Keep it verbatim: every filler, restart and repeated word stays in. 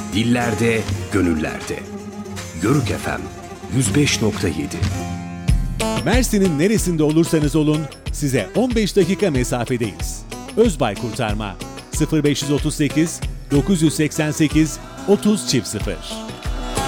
dillerde, gönüllerde. Yörük F M yüz beş nokta yedi. Mersin'in neresinde olursanız olun size on beş dakika mesafedeyiz. Özbay Kurtarma sıfır beş otuz sekiz dokuz seksen sekiz otuz sıfır.